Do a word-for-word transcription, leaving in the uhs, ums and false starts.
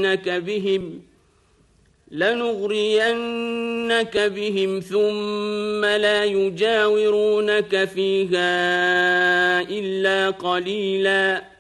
لنغرينك بهم لنغرينك بهم ثم لا يجاورونك فيها إلا قليلا